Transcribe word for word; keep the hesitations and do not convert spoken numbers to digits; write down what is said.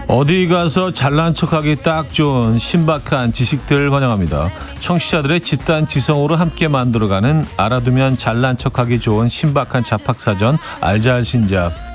어디 가서 잘난 척하기 딱 좋은 신박한 지식들 환영합니다. 청취자들의 집단 지성으로 함께 만들어가는 알아두면 잘난 척하기 좋은 신박한 잡학사전 알잘신잡.